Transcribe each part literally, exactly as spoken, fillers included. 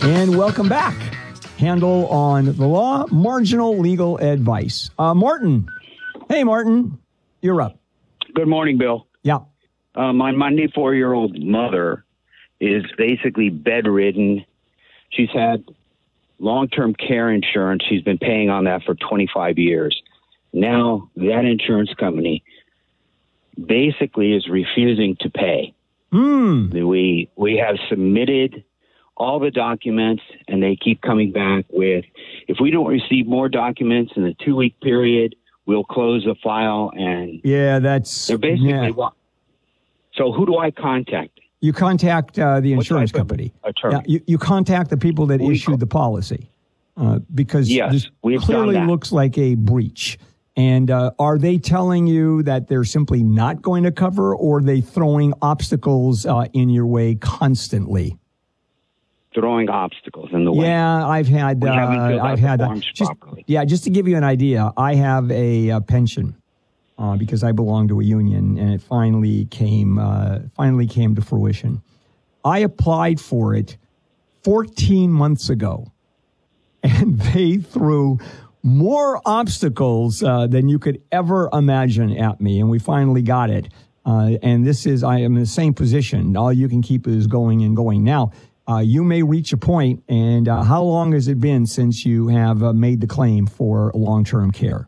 And welcome back. Handle on the law, marginal legal advice. Uh, Martin. Hey, Martin. You're up. Good morning, Bill. Yeah. Uh, my ninety-four-year-old mother is basically bedridden. She's had long-term care insurance. She's been paying on that for twenty-five years. Now that insurance company basically is refusing to pay. Mm. We we have submitted all the documents, and they keep coming back with, if we don't receive more documents in the two-week period, we'll close the file. And yeah, that's they're basically yeah. So who do I contact? You contact uh, the insurance company. Attorney. Yeah, you, you contact the people that we issued call- the policy uh, because yes, this we've clearly done that. looks like a breach. And uh, are they telling you that they're simply not going to cover, or are they throwing obstacles uh, in your way constantly? Throwing obstacles in the way. Yeah, I've had. We uh, haven't filled out I've the had. Uh, forms just, properly. yeah, just to give you an idea, I have a, a pension uh, because I belong to a union, and it finally came. Uh, finally came to fruition. I applied for it fourteen months ago, and they threw more obstacles uh, than you could ever imagine at me, and we finally got it. Uh, and this is, I am in the same position. All you can keep is going and going. Now, uh, you may reach a point, and uh, how long has it been since you have uh, made the claim for long-term care?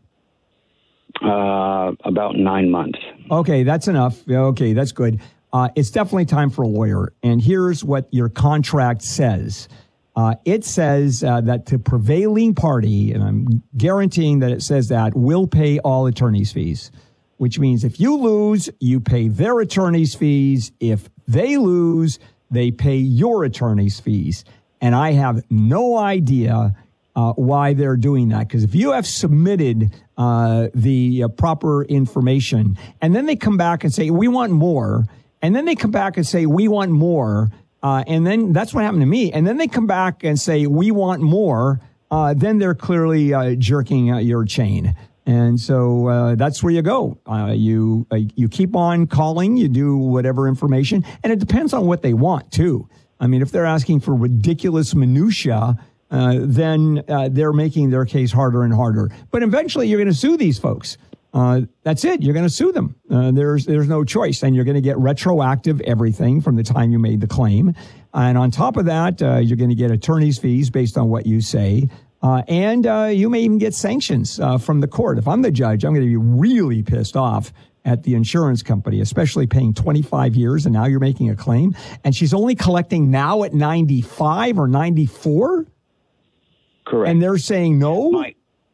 Uh, about nine months. Okay, that's enough. Okay, that's good. Uh, it's definitely time for a lawyer. And here's what your contract says. Uh, it says uh, that the prevailing party, and I'm guaranteeing that it says that, will pay all attorney's fees, which means if you lose, you pay their attorney's fees. If they lose, they pay your attorney's fees. And I have no idea uh, why they're doing that, because if you have submitted uh, the uh, proper information and then they come back and say, we want more, and then they come back and say, we want more, Uh, and then that's what happened to me. And then they come back and say, we want more. Uh, then they're clearly uh, jerking uh, your chain. And so uh, that's where you go. Uh, you uh, you keep on calling. You do whatever information. And it depends on what they want, too. I mean, if they're asking for ridiculous minutia, uh, then uh, they're making their case harder and harder. But eventually you're going to sue these folks. Uh, that's it. You're going to sue them. Uh, there's there's no choice. And you're going to get retroactive everything from the time you made the claim. And on top of that, uh, you're going to get attorney's fees based on what you say. Uh, and uh, you may even get sanctions uh, from the court. If I'm the judge, I'm going to be really pissed off at the insurance company, especially paying twenty-five years and now you're making a claim. And she's only collecting now at ninety-five or ninety-four? Correct. And they're saying no? My,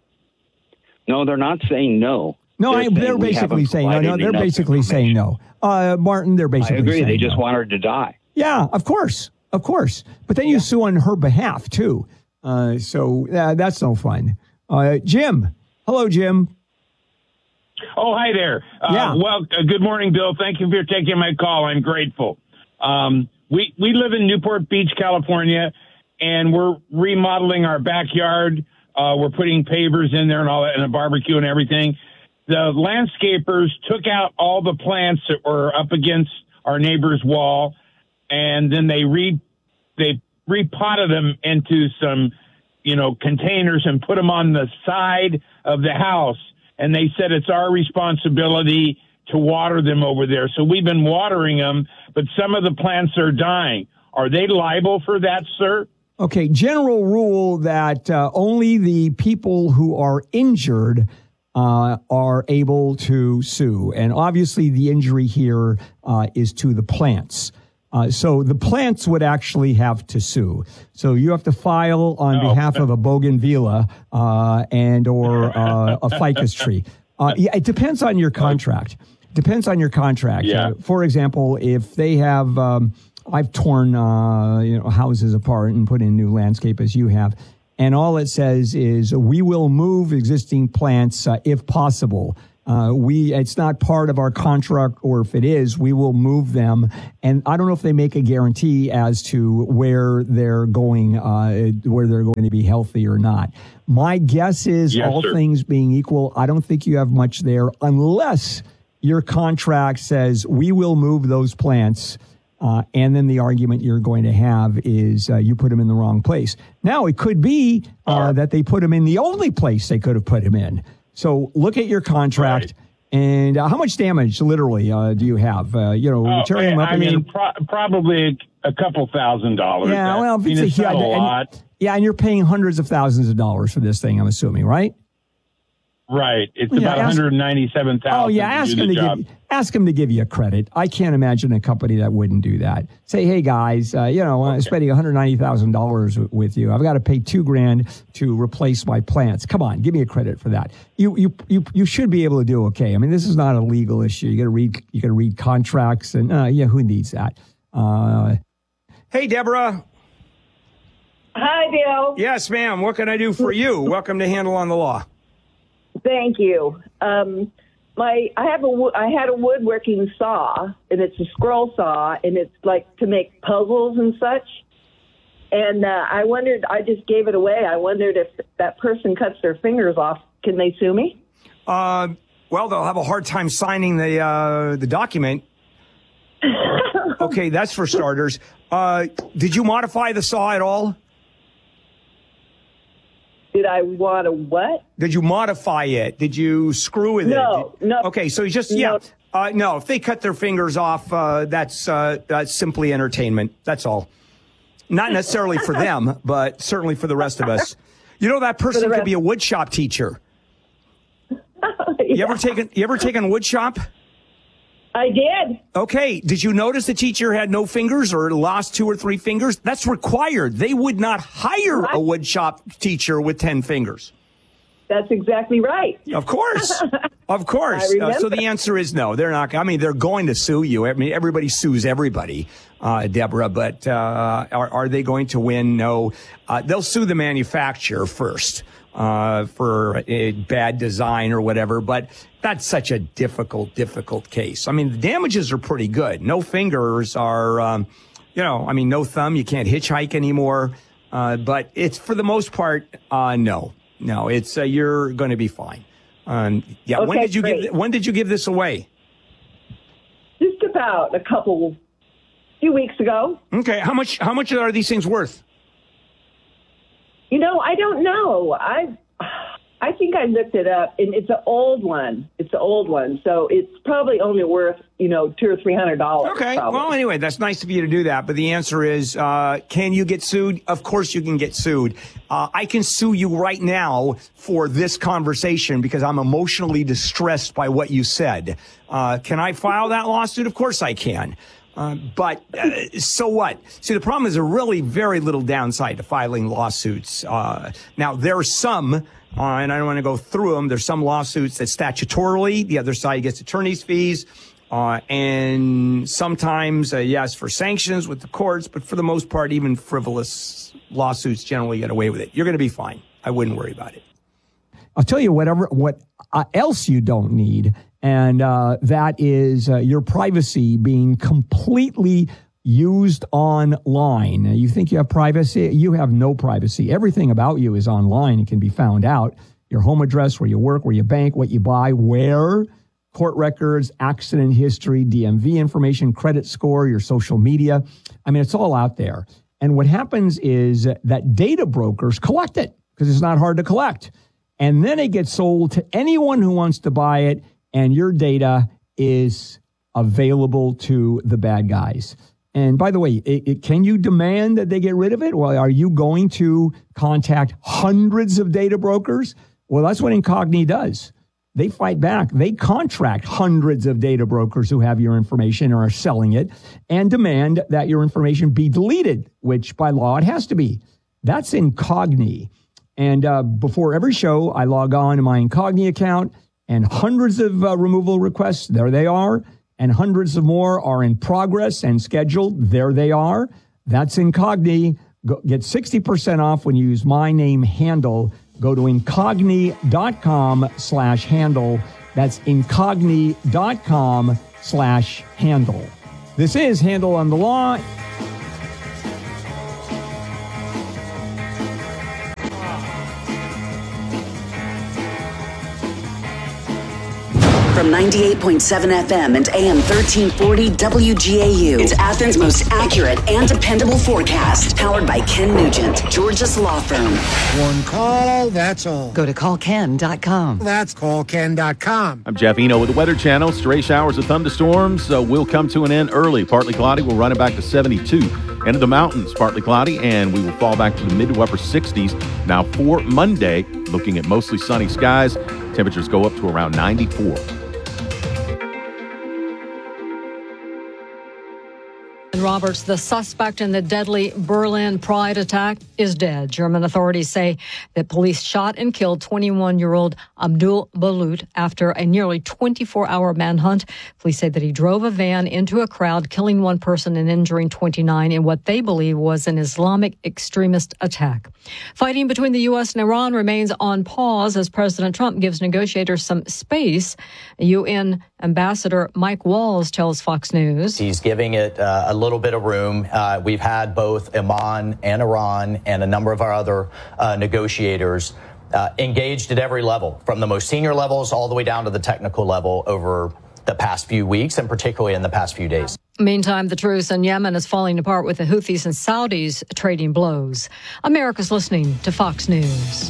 no, they're not saying no. No, they're, I, saying they're basically saying no. No, they're basically saying no. Uh, Martin, they're basically I agree. saying They just no. want her to die. Yeah, of course. Of course. But then you sue on her behalf, too. Uh, so uh, that's no fun. Uh, Jim. Hello, Jim. Oh, hi there. Uh, Yeah. Well, uh, good morning, Bill. Thank you for taking my call. I'm grateful. Um, we, we live in Newport Beach, California, and we're remodeling our backyard. Uh, we're putting pavers in there and all that, and a barbecue and everything. The landscapers took out all the plants that were up against our neighbor's wall, and then they re they repotted them into some, you know, containers and put them on the side of the house. And they said it's our responsibility to water them over there. So we've been watering them, but some of the plants are dying. Are they liable for that, sir? Okay, general rule that uh, only the people who are injured uh, are able to sue. And obviously the injury here uh, is to the plants. Uh, so the plants would actually have to sue. So you have to file on Oh. behalf of a bougainvillea uh, and or uh, a ficus tree. Uh, yeah, it depends on your contract. Depends on your contract. Yeah. Uh, for example, if they have... Um, I've torn, uh, you know, houses apart and put in new landscape as you have. And all it says is we will move existing plants uh, if possible. Uh, we, it's not part of our contract, or if it is, we will move them. And I don't know if they make a guarantee as to where they're going, uh, where they're going to be healthy or not. My guess is Yes, all sir. things being equal, I don't think you have much there unless your contract says we will move those plants Uh, and then the argument you're going to have is uh, you put him in the wrong place. Now, it could be uh, that they put him in the only place they could have put him in. So look at your contract. Right. And uh, how much damage, literally, uh, do you have? Uh, you know, Oh, tearing him up I mean, again? pro- probably a couple thousand dollars. Yeah, well, if I mean, it's, it's a, not yeah, a and- lot. Yeah, and you're paying hundreds of thousands of dollars for this thing, I'm assuming, right? Right. It's Yeah, about ask- one hundred ninety-seven thousand dollars Oh, yeah, to ask do him the to job. give ask him to give you a credit. I can't imagine a company that wouldn't do that. Say, hey guys, uh, you know, I'm spending one hundred ninety thousand dollars with you. I've got to pay two grand to replace my plants. Come on, give me a credit for that. You you you you should be able to do okay. I mean, this is not a legal issue. You got to read you got to read contracts, and uh, yeah, who needs that? Uh, hey, Deborah. Hi, Bill. Yes, ma'am. What can I do for you? Welcome to Handle on the Law. Thank you. Um, my I have a wo- I had a woodworking saw, and it's a scroll saw, and it's like to make puzzles and such. And uh, I wondered, I just gave it away. I wondered if that person cuts their fingers off, can they sue me? Uh, well, they'll have a hard time signing the uh, the document. Okay, that's for starters. Uh, did you modify the saw at all? Did I want to what? Did you modify it? Did you screw with No, it? Did- no. Okay, so you just, No. yeah. Uh, no, if they cut their fingers off, uh, that's, uh, that's simply entertainment. That's all. Not necessarily for them, but certainly for the rest of us. You know, that person could rest- be a wood shop teacher. You ever taken, you ever taken wood shop? I did. Okay. Did you notice the teacher had no fingers or lost two or three fingers? That's required. They would not hire a wood shop teacher with ten fingers. That's exactly right. Of course. Of course. I Uh, remember. so the answer is no. They're not. I mean, they're going to sue you. I mean, everybody sues everybody, uh, Deborah, but uh, are, are they going to win? No. Uh, they'll sue the manufacturer first uh, for a bad design or whatever, but that's such a difficult, difficult case. I mean, the damages are pretty good. No fingers are, um, you know, I mean, no thumb. You can't hitchhike anymore. Uh, but it's for the most part, uh, no. No, it's uh, you're going to be fine. Um, yeah. when Okay, did you great. give When did you give this away? Just about a couple, few weeks ago. Okay. How much? How much are these things worth? You know, I don't know. I I think I looked it up, and it's an old one. It's an old one, so it's probably only worth, you know, two or three hundred dollars. Okay. probably. Well, anyway, that's nice of you to do that. But the answer is, uh, can you get sued? Of course you can get sued. Uh, I can sue you right now for this conversation because I'm emotionally distressed by what you said. Uh, can I file that lawsuit? Of course I can. Uh, but uh, so what? See, the problem is there's really very little downside to filing lawsuits. Uh, now, there are some, uh, and I don't want to go through them. There's some lawsuits that statutorily, the other side gets attorney's fees. Uh, and sometimes, uh, yes, for sanctions with the courts, but for the most part, even frivolous lawsuits generally get away with it. You're going to be fine. I wouldn't worry about it. I'll tell you whatever what uh, else you don't need, and uh, that is uh, your privacy being completely used online. You think you have privacy? You have no privacy. Everything about you is online. It can be found out. Your home address, where you work, where you bank, what you buy, where, court records, accident history, D M V information, credit score, your social media. I mean, it's all out there. And what happens is that data brokers collect it because it's not hard to collect. And then it gets sold to anyone who wants to buy it, and your data is available to the bad guys. And by the way, it, it, can you demand that they get rid of it? Well, are you going to contact hundreds of data brokers? Well, that's what Incogni does. They fight back. They contract hundreds of data brokers who have your information or are selling it and demand that your information be deleted, which by law it has to be. That's Incogni. And uh, before every show, I log on to my Incogni account, and hundreds of uh, removal requests, there they are, and hundreds of more are in progress and scheduled, there they are. That's Incogni. Go, get sixty percent off when you use my name, Handle. Go to incogni.com slash handle. That's incogni.com slash handle. This is Handle on the Law. from ninety-eight point seven F M and A M thirteen forty W G A U. It's Athens' most accurate and dependable forecast. Powered by Ken Nugent, Georgia's law firm. One call, that's all. Go to call ken dot com. That's call ken dot com. I'm Jeff Eno with the Weather Channel. Stray showers of thunderstorms uh, will come to an end early. Partly cloudy. We'll run it back to seventy-two. Into the mountains, partly cloudy, and we will fall back to the mid to upper sixties. Now for Monday, looking at mostly sunny skies, temperatures go up to around ninety-four. Roberts, the suspect in the deadly Berlin Pride attack, is dead. German authorities say that police shot and killed twenty-one-year-old Abdul Balut after a nearly twenty-four hour manhunt. Police say that he drove a van into a crowd, killing one person and injuring twenty-nine in what they believe was an Islamic extremist attack. Fighting between the U S and Iran remains on pause as President Trump gives negotiators some space. U N Ambassador Mike Walls tells Fox News. He's giving it uh, a little bit of room. Uh, we've had both Oman and Iran and a number of our other uh, negotiators uh, engaged at every level, from the most senior levels all the way down to the technical level over the past few weeks and particularly in the past few days. Meantime, the truce in Yemen is falling apart with the Houthis and Saudis trading blows. America's listening to Fox News.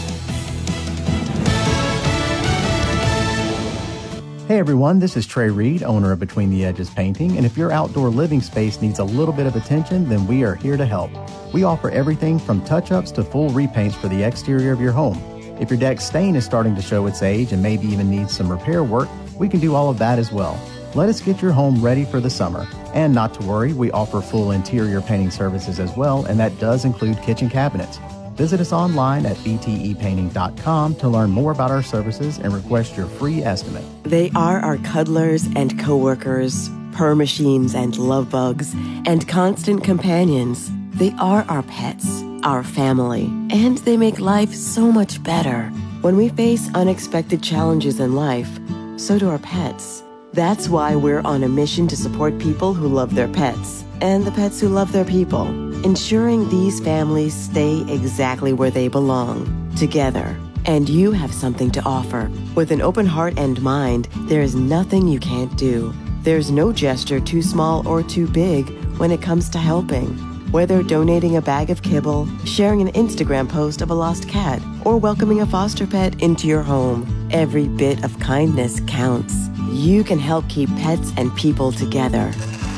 Hey everyone, this is Trey Reed, owner of Between the Edges Painting, and if your outdoor living space needs a little bit of attention, then we are here to help. We offer everything from touch-ups to full repaints for the exterior of your home. If your deck stain is starting to show its age and maybe even needs some repair work, we can do all of that as well. Let us get your home ready for the summer. And not to worry, we offer full interior painting services as well, and that does include kitchen cabinets. Visit us online at b t e painting dot com to learn more about our services and request your free estimate. They are our cuddlers and coworkers, purr machines and love bugs, and constant companions. They are our pets, our family, and they make life so much better. When we face unexpected challenges in life, so do our pets. That's why we're on a mission to support people who love their pets and the pets who love their people, ensuring these families stay exactly where they belong, together. And you have something to offer. With an open heart and mind, there is nothing you can't do. There's no gesture too small or too big when it comes to helping. Whether donating a bag of kibble, sharing an Instagram post of a lost cat, or welcoming a foster pet into your home, every bit of kindness counts. You can help keep pets and people together.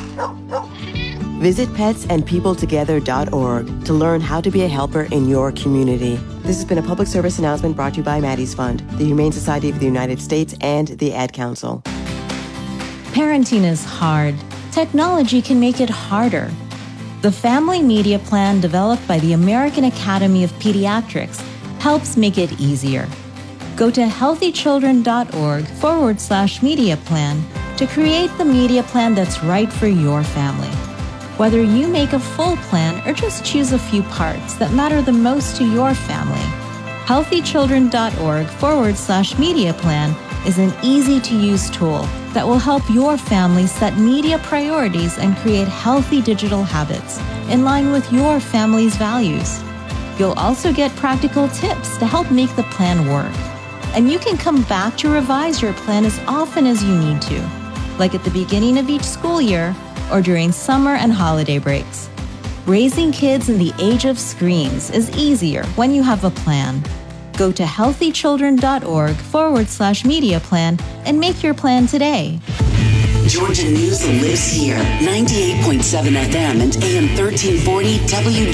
Visit pets and people together dot org to learn how to be a helper in your community. This has been a public service announcement brought to you by Maddie's Fund, the Humane Society of the United States, and the Ad Council. Parenting is hard. Technology can make it harder. The Family Media Plan developed by the American Academy of Pediatrics helps make it easier. Go to healthychildren.org forward slash media plan to create the media plan that's right for your family. Whether you make a full plan or just choose a few parts that matter the most to your family, healthychildren.org forward slash media plan is an easy-to-use tool that will help your family set media priorities and create healthy digital habits in line with your family's values. You'll also get practical tips to help make the plan work. And you can come back to revise your plan as often as you need to, like at the beginning of each school year or during summer and holiday breaks. Raising kids in the age of screens is easier when you have a plan. Go to healthychildren.org forward slash media plan and make your plan today. Georgia News lives here. ninety-eight point seven F M and A M thirteen forty W